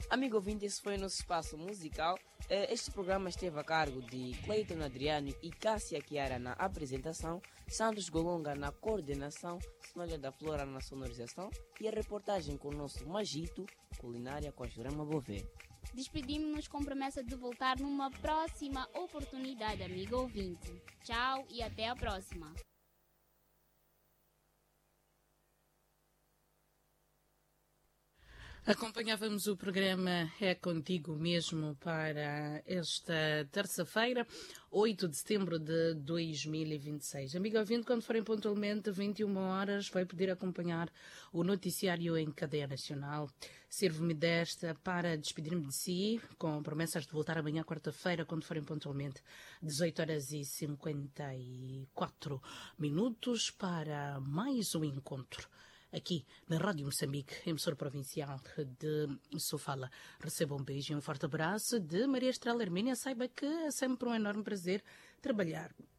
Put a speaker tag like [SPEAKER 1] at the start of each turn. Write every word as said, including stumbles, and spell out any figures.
[SPEAKER 1] Amigo ouvinte, esse foi o nosso espaço musical. Este programa esteve a cargo de Cleiton Adriano e Cássia Chiara na apresentação, Santos Golonga na coordenação, Sinolha da Flora na sonorização e a reportagem com o nosso Magito, culinária com a Jurema Bové.
[SPEAKER 2] Despedimos-nos com promessa de voltar numa próxima oportunidade, amigo ouvinte. Tchau e até a próxima.
[SPEAKER 3] Acompanhávamos o programa É Contigo Mesmo para esta terça-feira, oito de setembro de dois mil e vinte e seis. Amigo ouvinte, quando forem pontualmente vinte e uma horas, vai poder acompanhar o noticiário em cadeia nacional. Sirvo-me desta para despedir-me de si, com promessas de voltar amanhã, quarta-feira, quando forem pontualmente dezoito horas e cinquenta e quatro minutos, para mais um encontro aqui na Rádio Moçambique, emissora provincial de Sofala. Receba um beijo e um forte abraço de Maria Estrela Hermínia. Saiba que é sempre um enorme prazer trabalhar